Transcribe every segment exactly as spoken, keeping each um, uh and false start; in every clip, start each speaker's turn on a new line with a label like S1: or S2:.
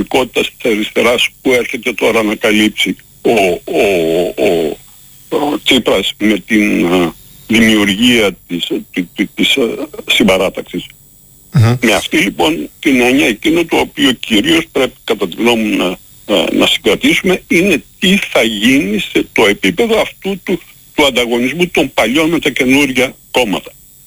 S1: δυναμικότητας της αριστεράς που έρχεται τώρα να καλύψει ο, ο, ο, ο Τσίπρας με την α, δημιουργία της, της, της, της α, συμπαράταξης. Uh-huh. Με αυτή λοιπόν την έννοια, εκείνο το οποίο κυρίως πρέπει κατά τη γνώμη μου να, α, να συγκρατήσουμε είναι τι θα γίνει σε το επίπεδο αυτού του, του ανταγωνισμού των παλιών με τα καινούργια κόμματα.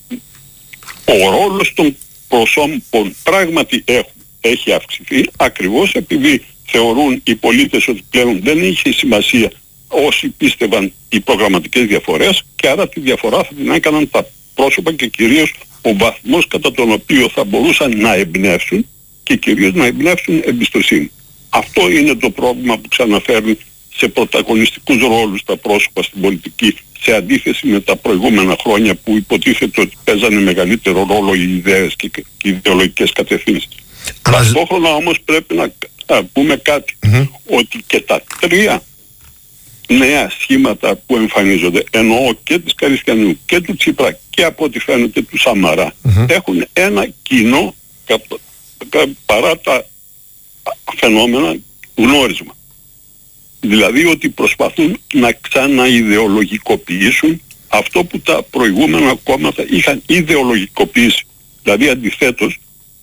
S1: Ο ρόλος των προσώπων πράγματι έχουν, έχει αυξηθεί ακριβώς επειδή θεωρούν οι πολίτες ότι πλέον δεν είχε σημασία όσοι πίστευαν οι προγραμματικές διαφορές και άρα τη διαφορά θα την έκαναν τα πρόσωπα και κυρίως ο βαθμός κατά τον οποίο θα μπορούσαν να εμπνεύσουν και κυρίως να εμπνεύσουν εμπιστοσύνη. Αυτό είναι το πρόβλημα που ξαναφέρνει σε πρωταγωνιστικούς ρόλους τα πρόσωπα στην πολιτική σε αντίθεση με τα προηγούμενα χρόνια που υποτίθεται ότι παίζανε μεγαλύτερο ρόλο οι ιδέες και οι ιδεολογικές κατευθύνσεις. Αλλά... Ταυτόχρονα όμως πρέπει να α, πούμε κάτι, mm-hmm. ότι και τα τρία νέα σχήματα που εμφανίζονται, εννοώ και της Καριστιανού και του Τσίπρα και από ό,τι φαίνεται του Σαμαρά, mm-hmm. έχουν ένα κοινό κα, κα, παρά τα φαινόμενα γνώρισμα. Δηλαδή ότι προσπαθούν να ξαναειδεολογικοποιήσουν αυτό που τα προηγούμενα κόμματα είχαν ιδεολογικοποιήσει. Δηλαδή αντιθέτως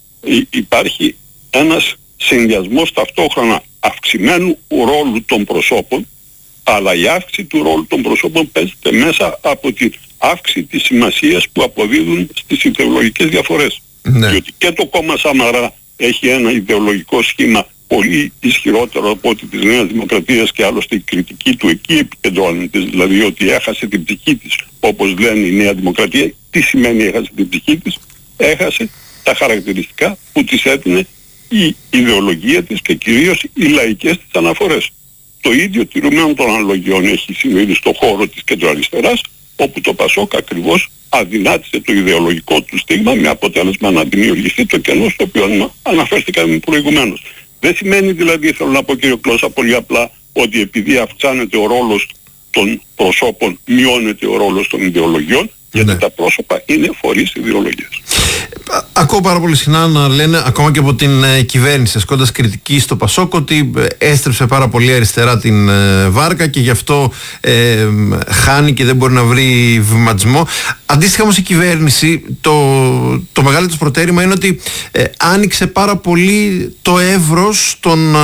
S1: υπάρχει ένας συνδυασμός ταυτόχρονα αυξημένου ρόλου των προσώπων, αλλά η αύξηση του ρόλου των προσώπων παίζεται μέσα από την αύξηση της σημασίας που αποδίδουν στις ιδεολογικές διαφορές. Ναι. Διότι και το κόμμα Σαμαρά έχει ένα ιδεολογικό σχήμα πολύ ισχυρότερο από ότι της Νέας Δημοκρατίας και άλλωστε η κριτική του εκεί επικεντρώνεται, δηλαδή ότι έχασε την ψυχή της, όπως λένε η Νέα Δημοκρατία. Τι σημαίνει έχασε την ψυχή της? Έχασε τα χαρακτηριστικά που της έδινε η ιδεολογία της και κυρίως οι λαϊκές της αναφορές. Το ίδιο τηρουμένο των αναλογιών έχει συμβεί στον χώρο της κεντροαριστεράς, όπου το Πασόκ ακριβώς αδυνάτησε το ιδεολογικό του στίγμα με αποτέλεσμα να δημιουργηθεί το κενό στο οποίο αναφέρθηκαμε προηγουμένως. Δεν σημαίνει δηλαδή, θέλω να πω κύριο Κλώσσα, πολύ απλά ότι επειδή αυξάνεται ο ρόλος των προσώπων μειώνεται ο ρόλος των ιδεολογιών, γιατί ναι. τα πρόσωπα είναι φορείς ιδεολογίας.
S2: Ακούω πάρα πολύ συχνά να λένε ακόμα και από την ε, κυβέρνηση ασκώντας κριτική στο Πασόκ ότι ε, έστρεψε πάρα πολύ αριστερά την ε, βάρκα και γι' αυτό ε, χάνει και δεν μπορεί να βρει βηματισμό. Αντίστοιχα όμως η κυβέρνηση το, το μεγάλο της προτέρημα είναι ότι ε, άνοιξε πάρα πολύ το εύρος των,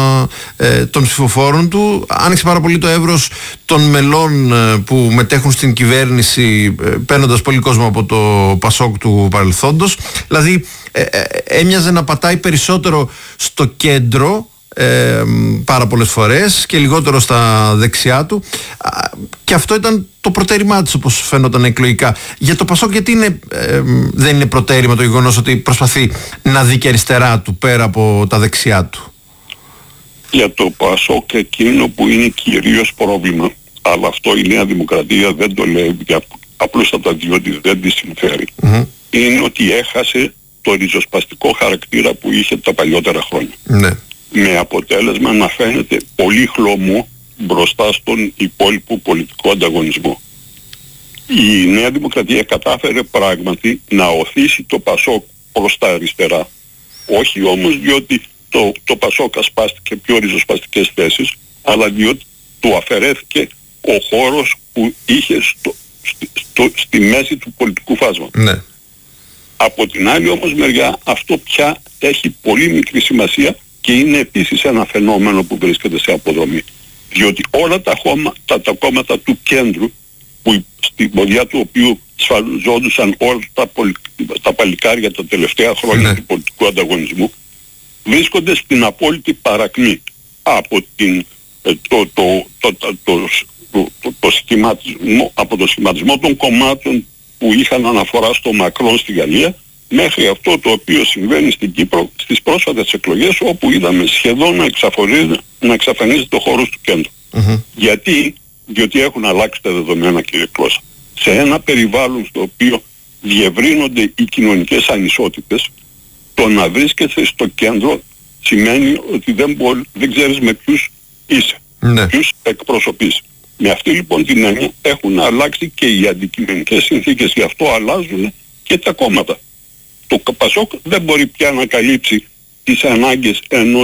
S2: ε, των ψηφοφόρων του, άνοιξε πάρα πολύ το εύρος των μελών ε, που μετέχουν στην κυβέρνηση ε, παίρνοντας πολύ κόσμο από το Πασόκ του παρελθόντος. Δηλαδή ε, ε, έμοιαζε να πατάει περισσότερο στο κέντρο ε, πάρα πολλές φορές και λιγότερο στα δεξιά του και αυτό ήταν το προτέρημά της όπως φαίνονταν εκλογικά. Για το Πασόκ γιατί είναι, ε, δεν είναι προτέρημα το γεγονός ότι προσπαθεί να δει και αριστερά του πέρα από τα δεξιά του?
S1: Για το Πασόκ εκείνο που είναι κυρίως πρόβλημα, αλλά αυτό η Νέα Δημοκρατία δεν το λέει απλούστατα διότι δεν τη συμφέρει, mm-hmm. είναι ότι έχασε το ριζοσπαστικό χαρακτήρα που είχε τα παλιότερα χρόνια. Ναι. Με αποτέλεσμα να φαίνεται πολύ χλωμό μπροστά στον υπόλοιπο πολιτικό ανταγωνισμό. Η Νέα Δημοκρατία κατάφερε πράγματι να οθήσει το Πασόκ προς τα αριστερά. Όχι όμως διότι το, το Πασόκ ασπάστηκε πιο ριζοσπαστικές θέσεις, αλλά διότι του αφαιρέθηκε ο χώρος που είχε στο, στο, στη μέση του πολιτικού φάσματος. Ναι. Από την άλλη όμως μεριά αυτό πια έχει πολύ μικρή σημασία και είναι επίσης ένα φαινόμενο που βρίσκεται σε αποδρομή. Διότι όλα τα, χώμα, τα, τα κόμματα του κέντρου που στην ποδιά του οποίου σφαζόντουσαν όλα τα, πολι, τα παλικάρια τα τελευταία χρόνια ναι. του πολιτικού ανταγωνισμού βρίσκονται στην απόλυτη παρακμή από, την, το, το, το, το, το, το, το, το, το σχηματισμό, από το σχηματισμό των κομμάτων που είχαν αναφορά στο Μακρόν στη Γαλλία μέχρι αυτό το οποίο συμβαίνει στην Κύπρο στις πρόσφατες εκλογές όπου είδαμε σχεδόν να εξαφανίζεται, να εξαφανίζεται το χώρο του κέντρου. Mm-hmm. Γιατί? Διότι έχουν αλλάξει τα δεδομένα κύριε Κλώσσα. Σε ένα περιβάλλον στο οποίο διευρύνονται οι κοινωνικές ανισότητες, το να βρίσκεσαι στο κέντρο σημαίνει ότι δεν, μπορεί, δεν ξέρεις με ποιους είσαι, mm-hmm. ποιους εκπροσωπείς. Με αυτή λοιπόν την έννοια έχουν αλλάξει και οι αντικειμενικές συνθήκες, γι' αυτό αλλάζουν και τα κόμματα. Το Πασόκ δεν μπορεί πια να καλύψει τις ανάγκες ενός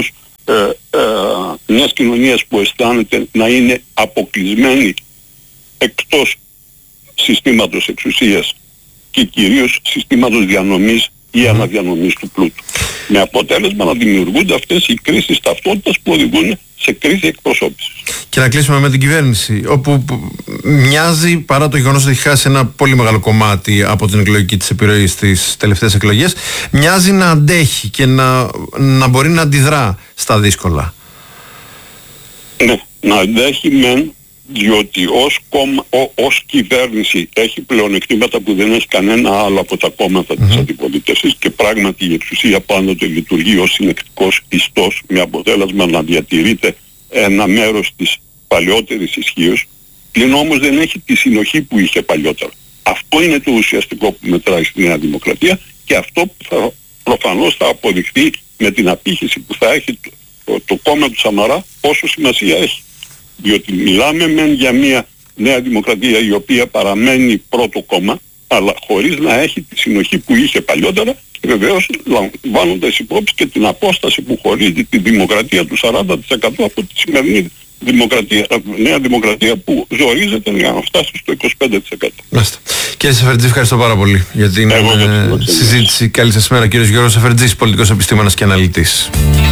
S1: ε, ε, μιας κοινωνίας που αισθάνεται να είναι αποκλεισμένη εκτός συστήματος εξουσίας και κυρίως συστήματος διανομής ή αναδιανομής του πλούτου. Με αποτέλεσμα να δημιουργούνται αυτές οι κρίσεις ταυτότητας που οδηγούν σε κρίση εκπροσώπησης.
S2: Και να κλείσουμε με την κυβέρνηση, όπου μοιάζει, παρά το γεγονός ότι έχει χάσει ένα πολύ μεγάλο κομμάτι από την εκλογική της επιρροή στις τελευταίες εκλογές, μοιάζει να αντέχει και να, να μπορεί να αντιδρά στα δύσκολα.
S1: Ναι, να αντέχει μεν, διότι ως, κόμμα, ό, ως κυβέρνηση έχει πλεονεκτήματα που δεν έχει κανένα άλλο από τα κόμματα mm-hmm. της αντιπολίτευσης, και πράγματι η εξουσία πάντοτε λειτουργεί ως συνεκτικός ιστός, με αποτέλεσμα να διατηρείται ένα μέρος της παλαιότερης ισχύως, πλην όμως δεν έχει τη συνοχή που είχε παλιότερα. Αυτό είναι το ουσιαστικό που μετράει στη Νέα Δημοκρατία, και αυτό που θα, προφανώς θα αποδειχθεί με την απήχηση που θα έχει το, το, το κόμμα του Σαμαρά, πόσο σημασία έχει. Διότι μιλάμε μεν για μια Νέα Δημοκρατία η οποία παραμένει πρώτο κόμμα, αλλά χωρίς να έχει τη συνοχή που είχε παλιότερα, και βεβαίως λαμβάνοντας υπόψη και την απόσταση που χωρίζει τη Δημοκρατία του σαράντα τοις εκατό από τη σημερινή δημοκρατία, Νέα Δημοκρατία, που ζορίζεται για να φτάσει στο είκοσι πέντε τοις εκατό.
S2: Μάλιστα. Κύριε Σεφερτζή, ευχαριστώ πάρα πολύ για την ε, συζήτηση. Καλή σας μέρα. Κύριος Γιώργος Σεφερτζής, πολιτικός επιστήμονας και αναλυτής.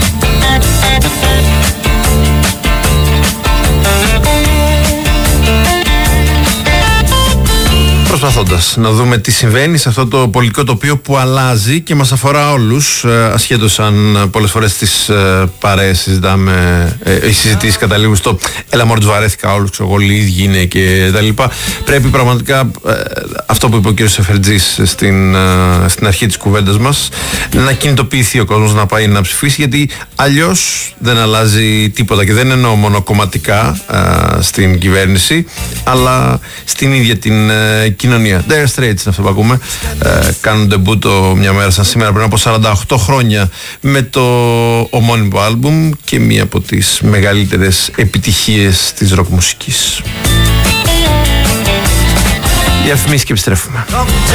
S2: Προσπαθώντας να δούμε τι συμβαίνει σε αυτό το πολιτικό τοπίο που αλλάζει και μας αφορά όλους, ασχέτως αν πολλές φορές στις παρέες συζητάμε, οι συζητήσεις καταλήγουν στο έλα μωρέ τους βαρέθηκα όλους, ξέρω εγώ, οι ίδιοι είναι και τα λοιπά. Πρέπει πραγματικά, αυτό που είπε ο κ. Σεφερτζής στην, στην αρχή της κουβέντας μας, να κινητοποιηθεί ο κόσμος να πάει να ψηφίσει, γιατί αλλιώς δεν αλλάζει τίποτα, και δεν εννοώ μόνο κομματικά στην κυβέρνηση, αλλά στην ίδια την κοινωνία. Dire Straits είναι αυτό που ακούμε. Ε, κάνουν ντεμπούτο μια μέρα σαν σήμερα πριν από σαράντα οκτώ χρόνια με το ομώνυμο άλμπουμ και μία από τις μεγαλύτερες επιτυχίες της ροκ μουσικής. Διαφημίσεις και επιστρέφουμε.